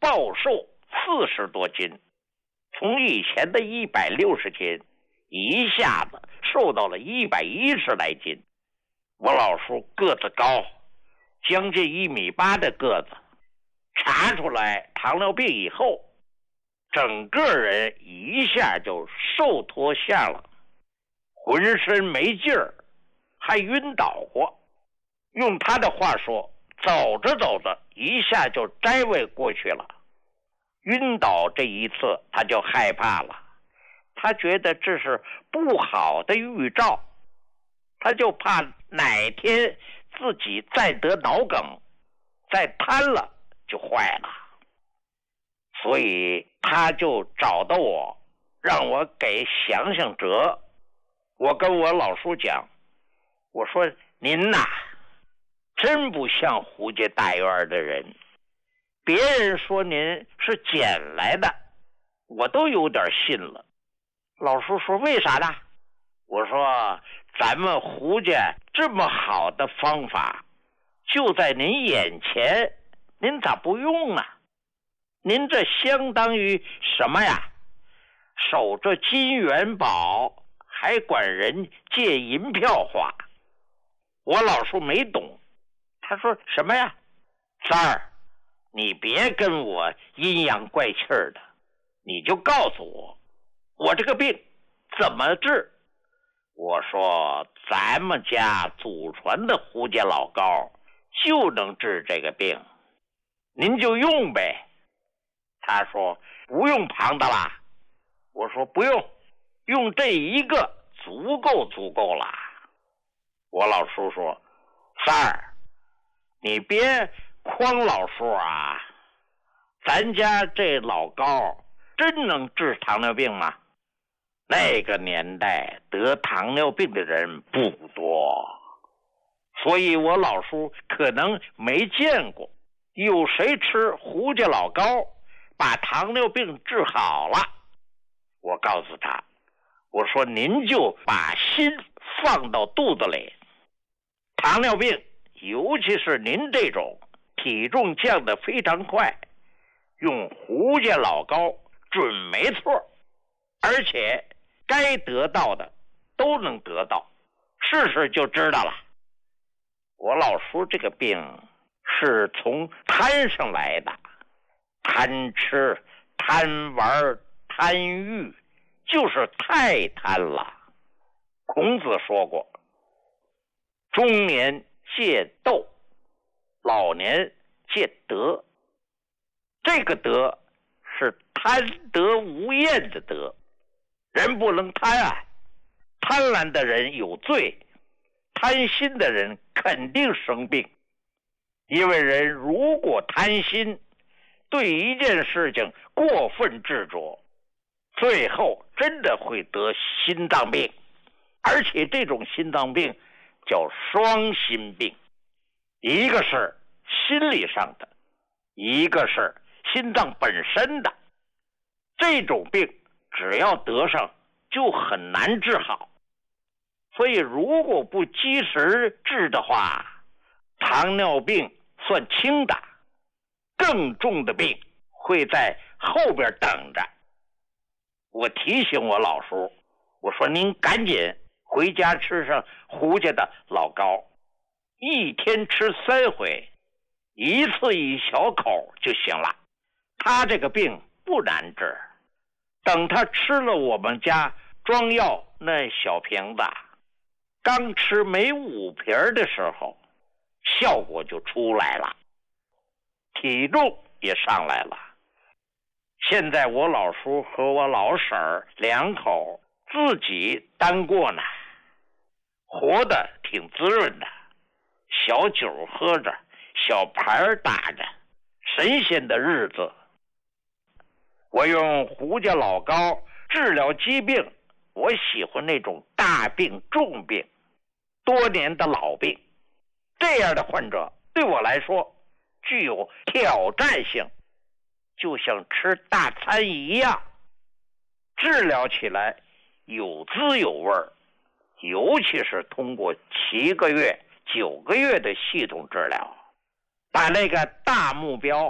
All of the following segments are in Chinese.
暴瘦40多斤，从以前的160斤一下子瘦到了110来斤。我老叔个子高，将近1.8米的个子，查出来糖尿病以后，整个人一下就瘦脱下了，浑身没劲儿，还晕倒过。用他的话说，走着走着一下就摘位过去了。晕倒这一次他就害怕了，他觉得这是不好的预兆，他就怕哪天自己再得脑梗，再瘫了就坏了。所以他就找到我，让我给想想辙。我跟我老叔讲，我说您呐，真不像胡家大院的人，别人说您是捡来的，我都有点信了。老叔说为啥呢？我说咱们胡家这么好的方法就在您眼前，您咋不用啊？您这相当于什么呀？守着金元宝，还管人借银票花。我老叔没懂，他说什么呀？三儿，你别跟我阴阳怪气儿的，你就告诉我，我这个病怎么治？我说咱们家祖传的胡家老膏就能治这个病，您就用呗。他说不用旁的啦。我说不用，用这一个足够了。我老叔说三儿，你别诓老叔啊，咱家这老膏真能治糖尿病吗？那个年代得糖尿病的人不多，所以我老叔可能没见过有谁吃胡家老膏把糖尿病治好了。我告诉他，我说您就把心放到肚子里，糖尿病尤其是您这种体重降得非常快，用胡家老膏准没错，而且该得到的都能得到，试试就知道了。我老叔这个病是从贪上来的，贪吃、贪玩、贪欲，就是太贪了。孔子说过，中年戒斗，老年戒德。这个德是贪得无厌的德，人不能贪啊，贪婪的人有罪，贪心的人肯定生病。因为人如果贪心，对一件事情过分执着，最后真的会得心脏病，而且这种心脏病叫双心病，一个是心理上的，一个是心脏本身的。这种病只要得上就很难治好，所以如果不及时治的话，糖尿病算轻的，更重的病会在后边等着。我提醒我老叔，我说您赶紧回家吃上胡家的老膏，一天吃3回，一次一小口就行了。他这个病不难治，等他吃了我们家装药那小瓶子，刚吃没5瓶的时候，效果就出来了，体重也上来了。现在我老叔和我老婶儿2口自己单过呢，活得挺滋润的，小酒喝着，小牌打着，神仙的日子。我用胡家老膏治疗疾病，我喜欢那种大病重病，多年的老病，这样的患者对我来说具有挑战性，就像吃大餐一样，治疗起来有滋有味儿，尤其是通过7个月、9个月的系统治疗，把那个大目标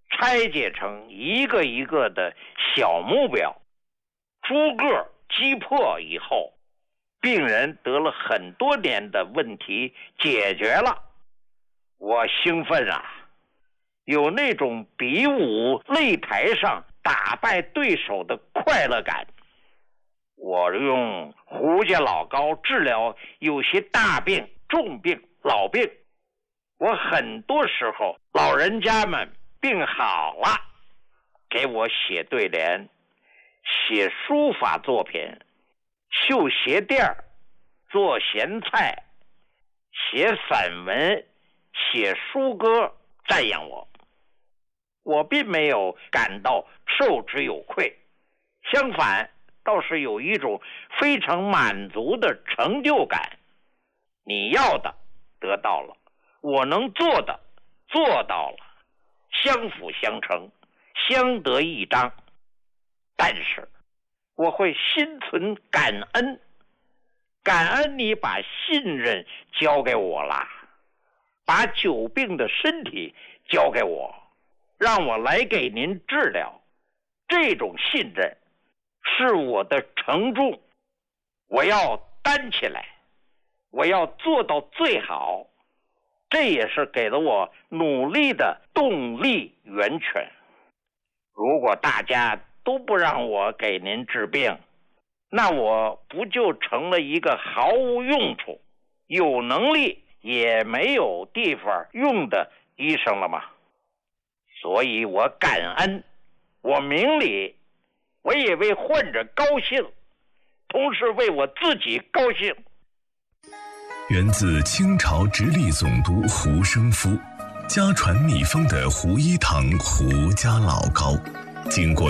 拆解成一个一个的小目标，逐个击破以后，病人得了很多年的问题解决了。我兴奋啊，有那种比武擂台上打败对手的快乐感。我用胡家老膏治疗有些大病、重病、老病。我很多时候老人家们病好了，给我写对联，写书法作品，绣鞋垫，做咸菜，写散文，写书歌，赞扬我。我并没有感到受之有愧，相反，倒是有一种非常满足的成就感。你要的得到了，我能做的做到了，相辅相成，相得益彰。但是我会心存感恩，感恩你把信任交给我了，把久病的身体交给我，让我来给您治疗。这种信任是我的承重，我要担起来，我要做到最好，这也是给了我努力的动力源泉。如果大家都不让我给您治病，那我不就成了一个毫无用处、有能力也没有地方用的医生了吗？所以我感恩，我明理，我也为患者高兴，同时为我自己高兴。 源自清朝直隶总督胡生夫，家传秘方的胡一堂胡家老膏，经过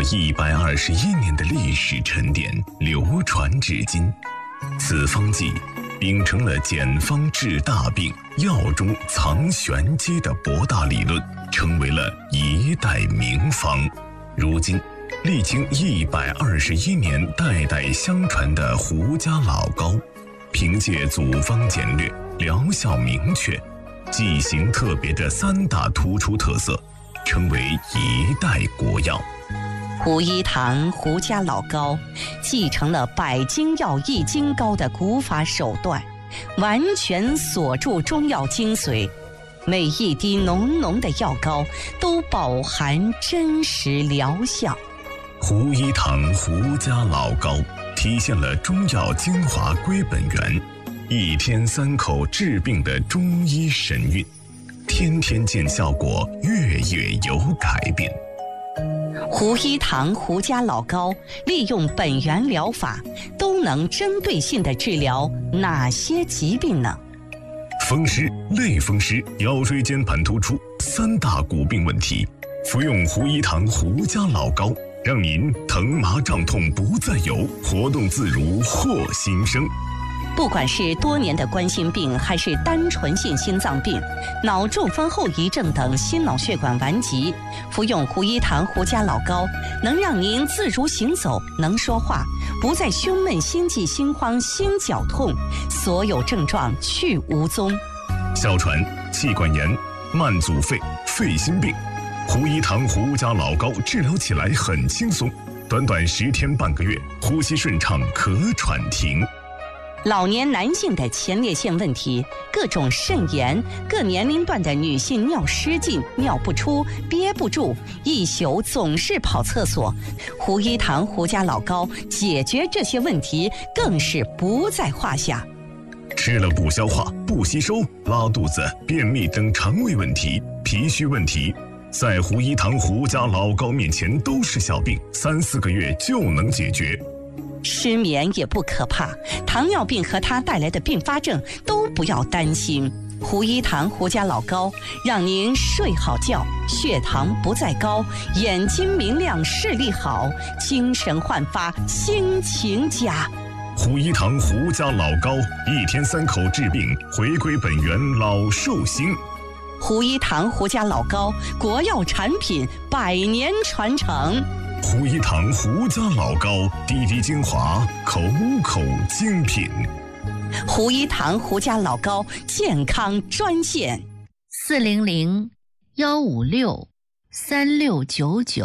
121年的历史沉淀，流传至今。此方剂秉承了简方治大病、药中藏玄机的博大理论，成为了一代名方。如今历经121年代代相传的胡家老膏，凭借组方简略、疗效明确、剂型特别的3大突出特色，成为一代国药。 胡一堂胡家老膏继承了百金药易筋膏的古法手段，完全锁住中药精髓，每一滴浓浓的药膏都饱含真实疗效。 胡一堂胡家老膏体现了中药精华归本源，一天3口治病的中医神韵，天天见效果，月月有改变。 胡一堂胡家老膏利用本源疗法，都能针对性地治疗哪些疾病呢？ 风湿、类风湿、腰椎间盘突出3大骨病问题，服用胡一堂胡家老膏，让您疼麻胀痛不再有，活动自如获新生。 不管是多年的冠心病，还是单纯性心脏病、脑中风后遗症等心脑血管顽疾，服用胡一堂胡家老膏，能让您自如行走，能说话，不再胸闷、心悸、心慌、心绞痛，所有症状去无踪。 哮喘、气管炎、慢阻肺、肺心病，胡一堂胡家老膏治疗起来很轻松，短短10天半个月，呼吸顺畅，咳喘停。 老年男性的前列腺问题，各种肾炎，各年龄段的女性尿失禁、尿不出、憋不住，一宿总是跑厕所，胡一堂胡家老膏解决这些问题更是不在话下。 吃了不消化、不吸收、拉肚子、便秘等肠胃问题、脾虚问题，在胡一堂胡家老膏面前都是小病，3、4个月就能解决。 失眠也不可怕，糖尿病和它带来的并发症都不要担心。胡一堂胡家老膏让您睡好觉，血糖不再高，眼睛明亮，视力好，精神焕发，心情佳。 胡一堂胡家老膏，1天3口治病，回归本源，老寿星。 胡一堂胡家老膏，国药产品，100年传承。 胡一堂胡家老膏，滴滴精华，口口精品。 胡一堂胡家老膏健康专线：400-156-46 3699。